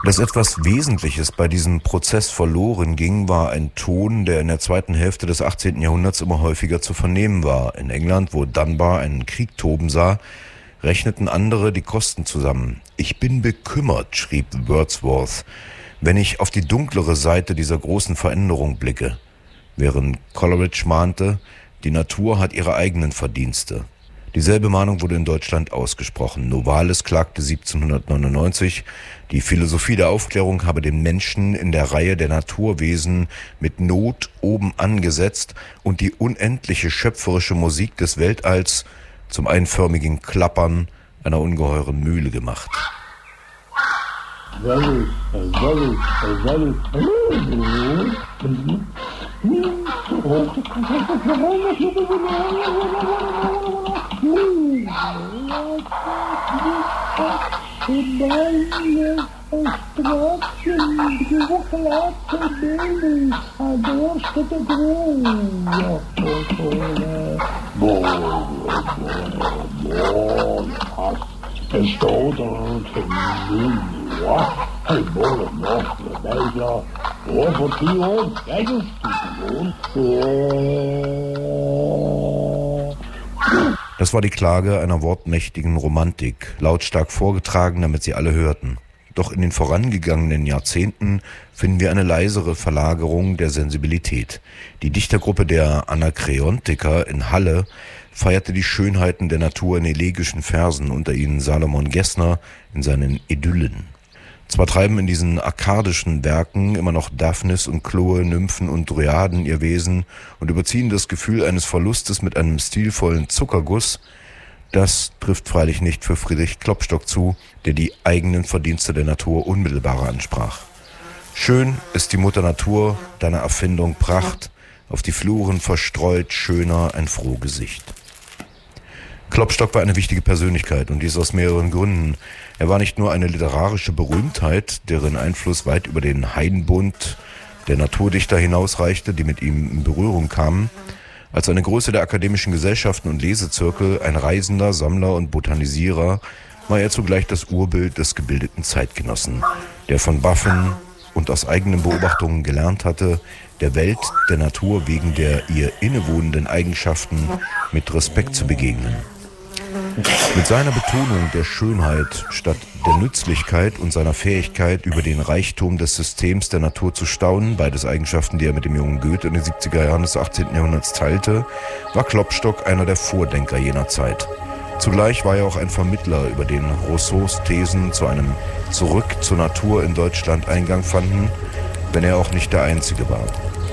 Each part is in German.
Dass etwas Wesentliches bei diesem Prozess verloren ging, war ein Ton, der in der zweiten Hälfte des 18. Jahrhunderts immer häufiger zu vernehmen war. In England, wo Dunbar einen Krieg toben sah, rechneten andere die Kosten zusammen. »Ich bin bekümmert«, schrieb Wordsworth, »wenn ich auf die dunklere Seite dieser großen Veränderung blicke«, während Coleridge mahnte, die Natur hat ihre eigenen Verdienste. Dieselbe Mahnung wurde in Deutschland ausgesprochen. Novalis klagte 1799, die Philosophie der Aufklärung habe den Menschen in der Reihe der Naturwesen mit Not oben angesetzt und die unendliche schöpferische Musik des Weltalls zum einförmigen Klappern einer ungeheuren Mühle gemacht. Das war die Klage einer wortmächtigen Romantik, lautstark vorgetragen, damit sie alle hörten. Doch in den vorangegangenen Jahrzehnten finden wir eine leisere Verlagerung der Sensibilität. Die Dichtergruppe der Anakreontiker in Halle feierte die Schönheiten der Natur in elegischen Versen, unter ihnen Salomon Gessner in seinen Idyllen. Zwar treiben in diesen akkadischen Werken immer noch Daphnis und Chloe, Nymphen und Dryaden ihr Wesen und überziehen das Gefühl eines Verlustes mit einem stilvollen Zuckerguss. Das trifft freilich nicht für Friedrich Klopstock zu, der die eigenen Verdienste der Natur unmittelbarer ansprach. Schön ist die Mutter Natur, deiner Erfindung Pracht, auf die Fluren verstreut, schöner ein froh Gesicht. Klopstock war eine wichtige Persönlichkeit und dies aus mehreren Gründen. Er war nicht nur eine literarische Berühmtheit, deren Einfluss weit über den Heidenbund der Naturdichter hinausreichte, die mit ihm in Berührung kamen. Als eine Größe der akademischen Gesellschaften und Lesezirkel, ein Reisender, Sammler und Botanisierer, war er zugleich das Urbild des gebildeten Zeitgenossen, der von Buffon und aus eigenen Beobachtungen gelernt hatte, der Welt, der Natur wegen der ihr innewohnenden Eigenschaften mit Respekt zu begegnen. Mit seiner Betonung der Schönheit statt der Nützlichkeit und seiner Fähigkeit, über den Reichtum des Systems der Natur zu staunen, beides Eigenschaften, die er mit dem jungen Goethe in den 70er Jahren des 18. Jahrhunderts teilte, war Klopstock einer der Vordenker jener Zeit. Zugleich war er auch ein Vermittler, über den Rousseaus Thesen zu einem Zurück zur Natur in Deutschland Eingang fanden, wenn er auch nicht der Einzige war.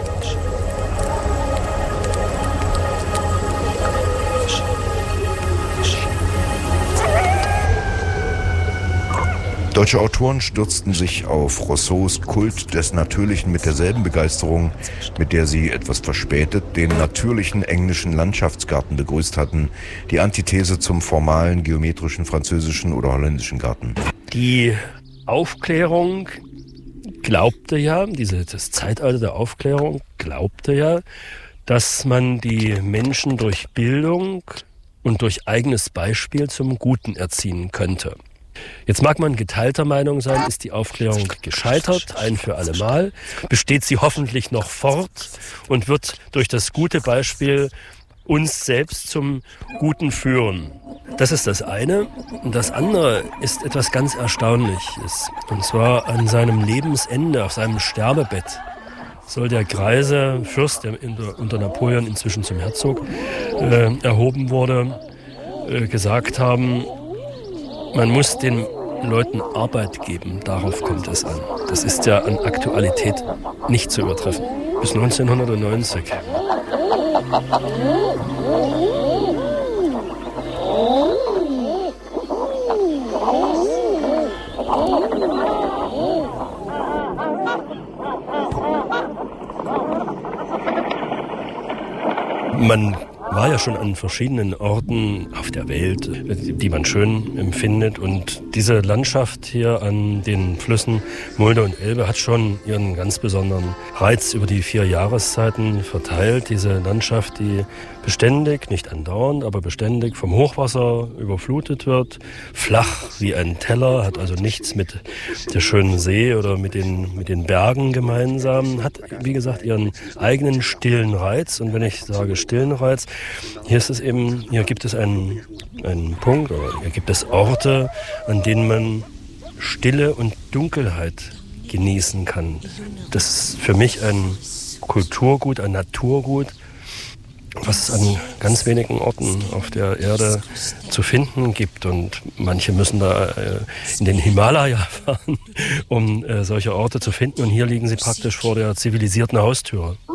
Deutsche Autoren stürzten sich auf Rousseaus Kult des Natürlichen mit derselben Begeisterung, mit der sie etwas verspätet den natürlichen englischen Landschaftsgarten begrüßt hatten, die Antithese zum formalen, geometrischen französischen oder holländischen Garten. Die Aufklärung glaubte ja, das Zeitalter der Aufklärung glaubte ja, dass man die Menschen durch Bildung und durch eigenes Beispiel zum Guten erziehen könnte. Jetzt mag man geteilter Meinung sein, ist die Aufklärung gescheitert, ein für alle Mal, besteht sie hoffentlich noch fort und wird durch das gute Beispiel uns selbst zum Guten führen. Das ist das eine. Und das andere ist etwas ganz Erstaunliches. Und zwar an seinem Lebensende, auf seinem Sterbebett, soll der greise Fürst, der unter Napoleon inzwischen zum Herzog erhoben wurde, gesagt haben, man muss den Leuten Arbeit geben, darauf kommt es an. Das ist ja an Aktualität nicht zu übertreffen. Bis 1990. Man war ja schon an verschiedenen Orten auf der Welt, die man schön empfindet. Und diese Landschaft hier an den Flüssen Mulde und Elbe hat schon ihren ganz besonderen Reiz über die 4 Jahreszeiten verteilt. Diese Landschaft, die beständig, nicht andauernd, aber beständig vom Hochwasser überflutet wird, flach wie ein Teller, hat also nichts mit der schönen See oder mit den Bergen gemeinsam, hat, wie gesagt, ihren eigenen stillen Reiz. Und wenn ich sage stillen Reiz, hier gibt es einen Punkt, oder hier gibt es Orte, an denen man Stille und Dunkelheit genießen kann. Das ist für mich ein Kulturgut, ein Naturgut, was es an ganz wenigen Orten auf der Erde zu finden gibt. Und manche müssen da in den Himalaya fahren, um solche Orte zu finden. Und hier liegen sie praktisch vor der zivilisierten Haustür.